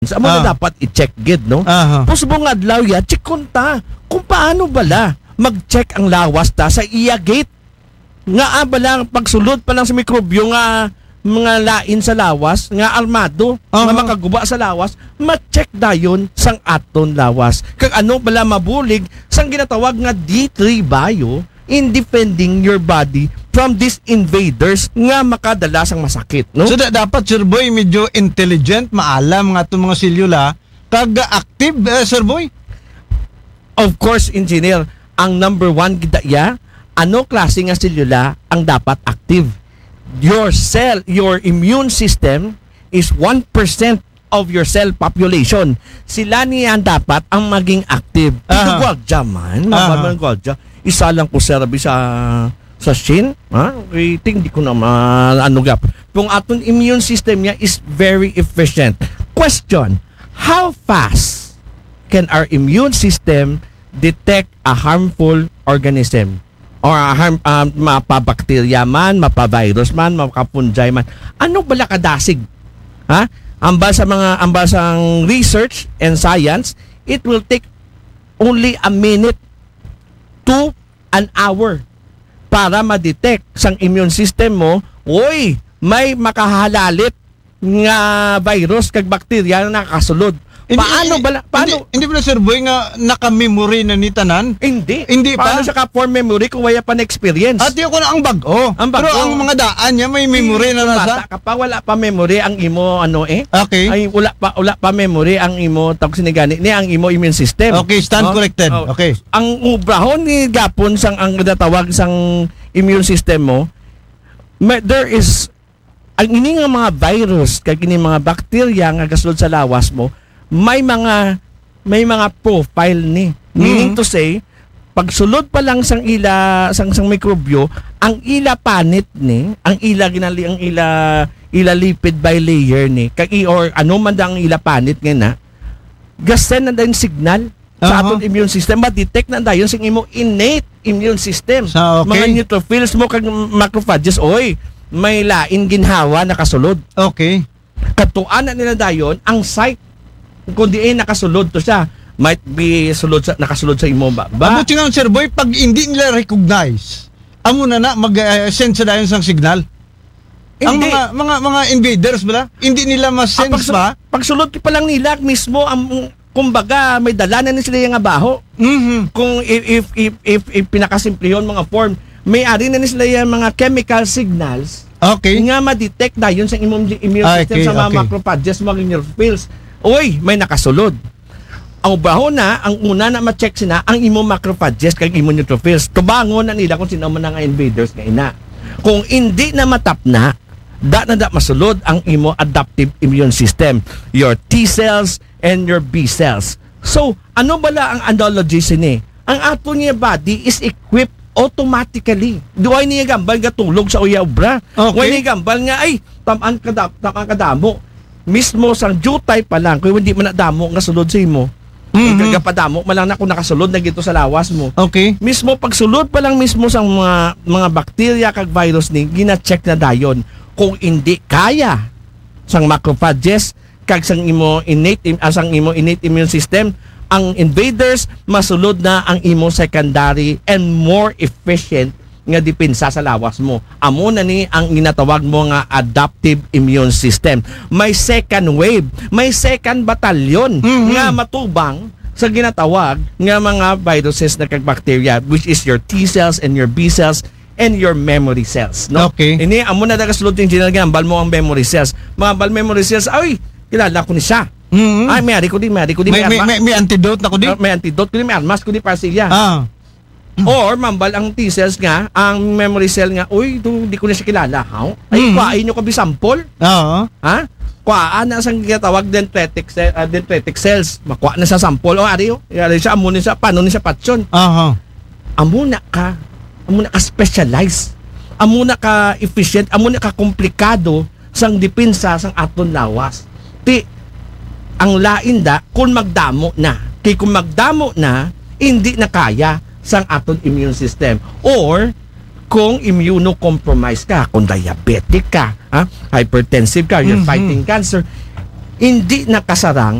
Amo na dapat i-check gid, no? Pusbong adlaw ya, check kunta kung paano bala mag-check ang lawas ta sa iya gate. Nga bala pagsulod pa lang sa mikrobyo nga mga lain sa lawas, nga armado, nga makaguba sa lawas, ma-check dayon sang aton lawas. Kag ano bala mabulig sang ginatawag nga D3 bio in defending your body from these invaders nga makadala sang masakit, no? So dapat Sir Boy medyo intelligent, maalam nga itong mga selula kag active, Sir Boy. Of course, engineer, ang number one gidaya, ano klase nga selula ang dapat active? Your cell, your immune system is 1% of your cell population. Sila niya dapat ang maging active. Ito gwaldya man, mababang gwaldya. Isa lang po serabi sa shin, I think di ko na maanugap. Kung aton immune system niya is very efficient. Question, how fast can our immune system detect a harmful organism? Or mapabakterya man, mapavirus man, mapapunjay man. Ano bala kadasig? Ambal sang research and science, it will take only a minute to an hour para ma-detect sang immune system mo, oy, may makahalalit nga virus kag bakterya na nakasulod. Paano? Hindi pala Sir Boy nga naka-memory na ni tanan? Hindi pa. Paano siya ka-form memory kung wala pa na-experience? At yun ko na ang bago. Pero ang mga daan niya may memory na nasa. Kapag wala pa memory ang imo Okay. Ay wala pa memory ang imo tawag sinigani ni ang imo immune system. Okay, stand corrected. Okay. Ang ubrahon ni gapon sang ang natawag sang immune system mo, there is ang ini nga mga virus kag ini mga bakterya nga kasulod sa lawas mo, may mga profile ni. Meaning to say, pagsulod pa lang sang mikrobyo, ang ila panit ni, ang ila lipid bilayer ni, kag or ano man ang ila panit nga na, gasten na dayon signal sa aton immune system, ma-detect na dayon sing imo innate immune system. So, okay. Mga neutrophils mo kag macrophages, oy, may lain ginhawa nakasulod. Okay. Katuan na nila dayon ang site kung diin nakasulod to siya, might be nakasulod sa imo ba? Abuti nga Sir Boy, pag hindi nila recognize, amo na mag-send sa dayon sang signal. Ang mga invaders bala, hindi nila ma-sense ba? Pagsulod pa lang nila mismo ang kumbaga may dala na sila nga baho. Kung if pinakasimplihon mga form, may ari na sila yung mga chemical signals. Okay. Nga ma-detect dayon sa immune system sa mga macrophages, mga neutrophils. Oy, may nakasulod. Ang baho na, ang una na ma-check sina, ang imo macrophages kag imo neutrophils. Tubangon na nila kung sino man nga invaders nga ina. Kung hindi na matap na masulod ang imo adaptive immune system, your T cells and your B cells. So, ano bala ang analogy sini? Ang ato niya body is equipped automatically. Duay niya gambal nga tulog sa uya obra. Okay. Duay niya gambal nga ay tamaan kadamo. Mismo sang jutay pa lang kung hindi man nadamo nga sulod sa imo. Kagapadamo man lang na kung nakasulod na gito sa lawas mo. Okay. Mismo pagsulod pa lang mismo sang mga bakterya kag virus ni gina-check na dayon kung hindi kaya sang macrophages kag sang imo innate immune system, ang invaders masulod na ang imo secondary and more efficient nga depensa sa lawas mo. Amo na ni ang ginatawag mo nga adaptive immune system. May second wave, may second batalyon nga matubang sa ginatawag nga mga viruses na kag bacteria, which is your T cells and your B cells and your memory cells, no? Okay. Ini amo na nagasulod yung general gambal mo ang memory cells. Mga memory cells, ay kilala ko ni siya. Ay may antidote na ko di. May antidote ko di, may armas ko di para siya. Or mambal ang T cells nga, ang memory cell nga, uy, di ko na siya kilala. Ay, kuhain nyo kabi sample. Kuhaan na sang ginatawag dendritic cells. Makuha na sa sample. O, ari siya, amo na siya, paano na siya patsyon. Amo na ka specialize. Amo na ka efficient, amo na ka komplikado sang depensa sang aton lawas. Ang lain da, kung magdamo na. Kung magdamo na, hindi na kaya sang aton immune system, or kung immunocompromised ka, kung diabetic ka, hypertensive ka, you're fighting cancer, hindi nakasarang